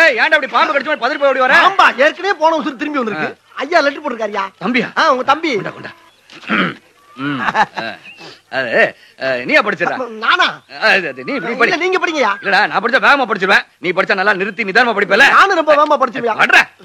ஏன்டா அப்படி பாம்பு கடிச்ச மாதிரி பதறி போய் ஓடி வர? ஆமா, ஏற்கனவே போன உசுறு திரும்பி வந்திருக்கு. ஐயா லெட்டர் போட்டுருக்காருயா. தம்பியா? உங்க தம்பி. கொண்டா. நீயா படிச்சிடா? நானா? நீ இப்படி படி. நீங்க படிங்கயா. இல்லடா, நான் படிச்சா வேகமா படிச்சிருவேன். நீ படிச்சா நல்லா நிறுத்தி நிதானமா படிப்பல. நானும் ரொம்ப வேகமா படிச்சிருவேன்.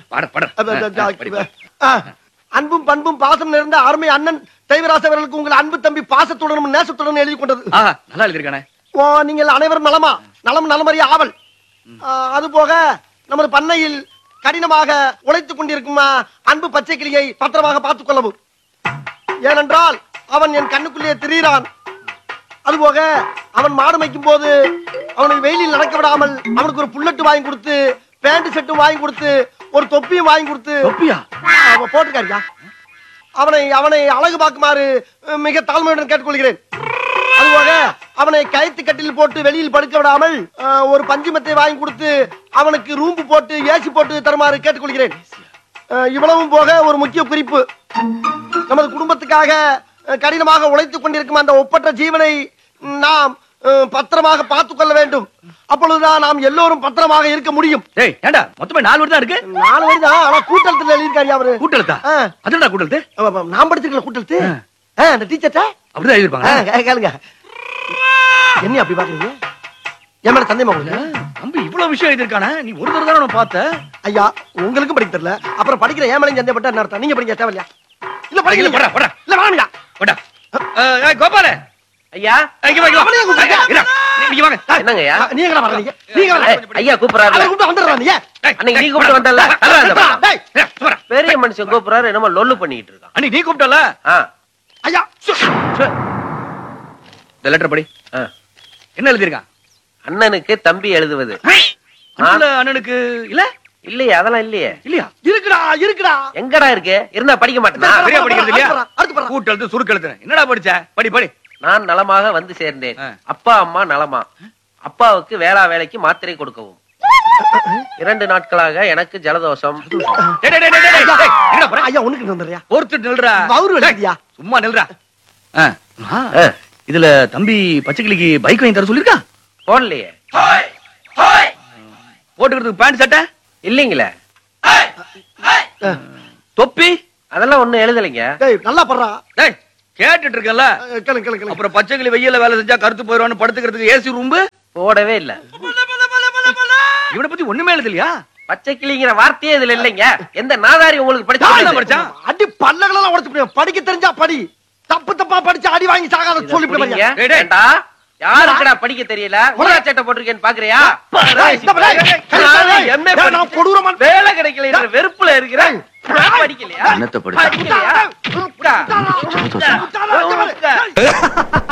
அன்பும் பண்பும் பாசம் நிறைந்த அருமை அண்ணன் தெய்வராச அவர்களுக்கு உங்கள் அன்பு தம்பி பாசத்துடனும் நேசத்துடனும் எழுதி கொண்டது. நல்லா எழுதிருக்கானே. நீங்கள் அனைவரும் நலமா? நலம் நலமறிய ஆவல். அதுபோக நமது பண்ணையில் கடினமாக உழைத்துக் கொண்டிருக்கும் அன்பு பச்சை கிளியை பத்திரமாக பார்த்துக் கொள்ளவும். ஏனென்றால் அவன் என் கண்ணுக்குள்ளே திரிகிறான். அதுபோக அவன் மாடு மேய்க்கும் போது அவனை வெயிலில் நடக்க விடாமல் அவனுக்கு ஒரு புல்லட்டு வாங்கி கொடுத்து, பேண்ட் செட்டும் வாங்கி கொடுத்து, ஒரு தொப்பியும் வாங்கி கொடுத்து போட்டுக்காரியா. அவனை அழகு பார்க்குமாறு மிக தாழ்மையுடன் கேட்டுக்கொள்கிறேன். அதுபோக அவனை கயிற்று கட்டில் போட்டு வெளியில் படுக்க விடாமல் ஒரு பஞ்சுமத்தை வாங்கி கொடுத்து அவனுக்கு ரூம்பு போட்டு ஏசி போட்டு தருமாறு கேட்டுக்கொள்கிறேன். இவ்வளவும் போக ஒரு முக்கிய குறிப்பு, நமது குடும்பத்துக்காக கடினமாக உழைத்துக் கொண்டிருக்கும் அந்த ஒப்பற்ற ஜீவனை நாம் பத்திரமாக பார்த்துக் கொள்ள வேண்டும். அப்பொழுதுதான் நாம் எல்லோரும் பத்திரமாக இருக்க முடியும். மொத்தமே 4 வருடம் இருக்கு. 4 வருடம். ஆனா கூட்டத்துல எழுதியிருக்காரு அவரு. கூட்டெழுத்தா? அதுடா கூட்டெழுத்து. நான் படிச்சிருக்கல கூட்டெழுத்து. அந்த டீச்சர்ட்ட அப்படிதான் எழுதிருப்பாங்க. கேளுங்க. என்ன அப்படி பாக்குறீங்க? என் மேல சந்தேகமா உங்களுக்கு? தம்பி இவ்வளவு விஷயம் எழுதிருக்கானே, நீ ஒரு தடவை தானே பார்த்த? ஐயா உங்களுக்கும் படிக்க தெரியல, அப்புறம் படிக்கிற ஏன் மேலே சந்தேகப்பட்டா என்ன அர்த்தம்? நீங்க படிக்க தேவையில்லையா? இல்ல படிக்கல. போடா போடா. இல்ல வாங்க போடா. கோபால ஐயா, இங்க வாங்க. நீங்க வாங்க. என்னங்க ஐயா நீங்க வரீங்க? நீங்க வாங்க. ஐயா கூப்பிடுறாரு. கூப்பிட்டு வந்துறறான். நீ அன்னைக்கு நீ கூப்பிட்டு வந்தல்ல, டேய் பெரிய மனுஷன் கூப்பிடுறாரு, என்னமோ லொல்லு பண்ணிட்டு இருக்கான். அன்னைக்கு நீ கூப்பிட்டல. ஐயா இந்த லெட்டர் படி. என்ன எழுதிருக்கான்? அண்ணனுக்கு தம்பி எழுதுவது. அண்ணனுக்கு இல்ல இல்லையே, அதெல்லாம் இல்லையே. இல்லையா? இருக்குடா. எங்கடா இருக்கு? இருந்தா படிக்க மாட்டேனா? சரியா படிக்கிறது இல்லையா? கூட்டெழுத்து சுருக்கெழுத்து என்னடா படிச்ச? படி. நான் நலமாக வந்து சேர்ந்தேன். அப்பா அம்மா நலமா? அப்பாவுக்கு வேலைக்கு மாத்திரை கொடுக்கவும். 2 நாட்களாக எனக்கு ஜலதோஷம். சும்மா நில்றா. இதுல தம்பி பச்சைக்கிளிக்கு பைக் வாங்கி தர சொல்லிருக்கா? போடலையே. போட்டுக்கிறதுக்கு பேண்ட் சட்டை இல்லீங்களே. தொப்பி அதெல்லாம் ஒண்ணும் எழுதலைங்க. நல்லா படுறா. கேட்டுட்டு இருக்கல. அப்புறம் பச்சைக்கிளி வெயில வேலை செஞ்சா கருத்து போயிடுவான்னு படுத்துக்கிறதுக்கு ஏசி ரூம்பு போடவே இல்ல. இவனை பத்தி ஒண்ணுமே எழுதலையா? பச்சைக்கிளிங்கிற வார்த்தையே இதுல இல்லைங்க. எந்த நாதாரி உங்களுக்கு படிச்சா? அடி பல்லகளெல்லாம் உடைச்சு படிக்க தெரிஞ்சா படி. தப்பா படிச்சு அடி வாங்கி சாகாத சொல்லி யாருக்குடா படிக்க தெரியல? ஊரா சட்டை போட்டிருக்கேன்னு பாக்குறியா? வேலை கிடைக்கல வெறுப்புல இருக்கிறேன். படிக்கலையா?